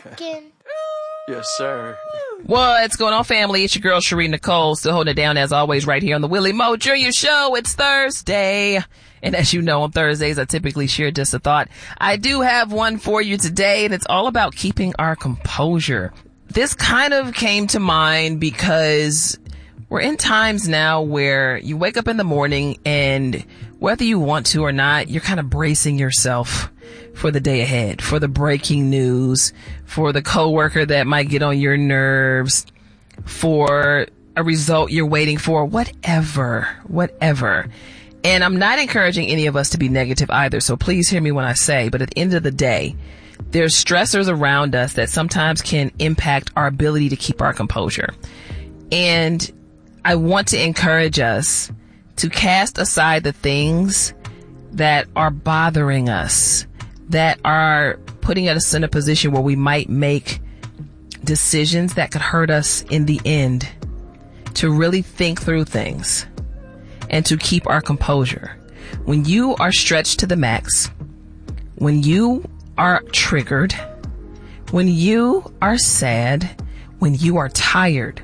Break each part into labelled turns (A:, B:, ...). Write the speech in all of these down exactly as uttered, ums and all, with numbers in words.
A: Rockin'.
B: Yes, sir.
C: What's going on, family? It's your girl, Sheree Nicole, still holding it down as always right here on the Willie Mo Junior Show. It's Thursday. And as you know, on Thursdays, I typically share just a thought. I do have one for you today, and it's all about keeping our composure. This kind of came to mind because we're in times now where you wake up in the morning and whether you want to or not, you're kind of bracing yourself for the day ahead, for the breaking news, for the coworker that might get on your nerves, for a result you're waiting for, whatever, whatever. And I'm not encouraging any of us to be negative either, so please hear me when I say, but at the end of the day, there's stressors around us that sometimes can impact our ability to keep our composure. And I want to encourage us to cast aside the things that are bothering us, that are putting us in a position where we might make decisions that could hurt us in the end, to really think through things and to keep our composure. When you are stretched to the max, when you are triggered, when you are sad, when you are tired,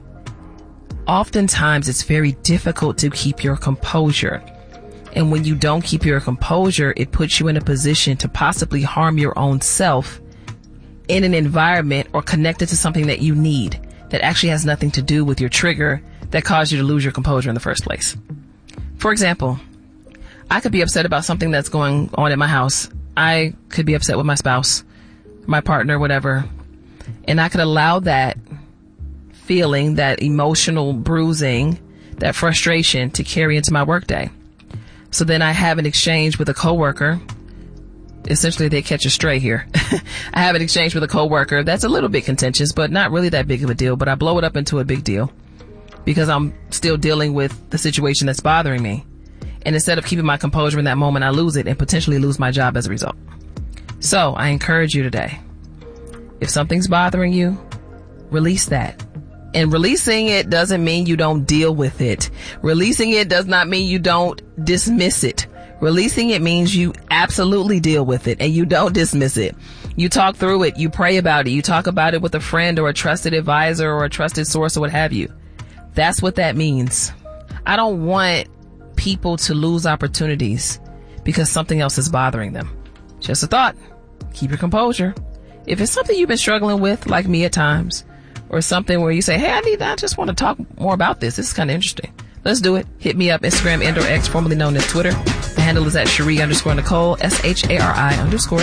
C: oftentimes it's very difficult to keep your composure. And when you don't keep your composure, it puts you in a position to possibly harm your own self in an environment or connected to something that you need that actually has nothing to do with your trigger that caused you to lose your composure in the first place. For example, I could be upset about something that's going on in my house. I could be upset with my spouse, my partner, whatever. And I could allow that feeling, that emotional bruising, that frustration to carry into my workday. So then I have an exchange with a coworker. Essentially, they catch a stray here. I have an exchange with a coworker that's a little bit contentious, but not really that big of a deal. But I blow it up into a big deal because I'm still dealing with the situation that's bothering me. And instead of keeping my composure in that moment, I lose it and potentially lose my job as a result. So I encourage you today, if something's bothering you, release that. And releasing it doesn't mean you don't deal with it. Releasing it does not mean you don't dismiss it. Releasing it means you absolutely deal with it and you don't dismiss it. You talk through it. You pray about it. You talk about it with a friend or a trusted advisor or a trusted source or what have you. That's what that means. I don't want people to lose opportunities because something else is bothering them. Just a thought. Keep your composure. If it's something you've been struggling with, like me at times, or something where you say, hey, I need, I just want to talk more about this. This is kind of interesting. Let's do it. Hit me up, Instagram and or X, formerly known as Twitter. The handle is at Sheree underscore Nicole, S H A R I underscore